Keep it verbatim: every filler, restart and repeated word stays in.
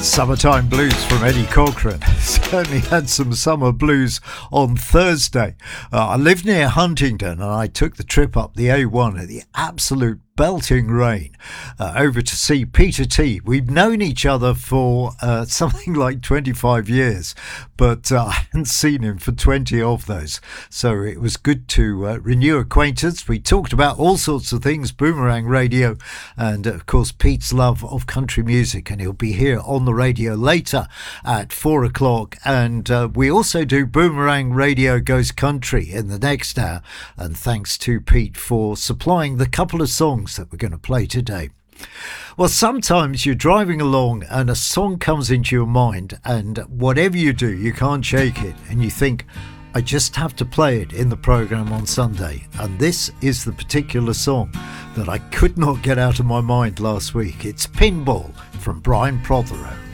Summertime Blues from Eddie Cochran. Certainly had some summer blues on Thursday. Uh, I live near Huntingdon and I took the trip up the A one at the absolute belting rain uh, over to see Peter T. We've known each other for uh, something like twenty-five years, but uh, I hadn't seen him for twenty of those. So it was good to uh, renew acquaintance. We talked about all sorts of things, Boomerang Radio, and uh, of course Pete's love of country music, and he'll be here on the radio later at four o'clock. And uh, we also do Boomerang Radio Goes Country in the next hour, and thanks to Pete for supplying the couple of songs that we're going to play today. Well, sometimes you're driving along and a song comes into your mind, and whatever you do, you can't shake it, and you think, I just have to play it in the programme on Sunday. And this is the particular song that I could not get out of my mind last week. It's Pinball from Brian Prothero.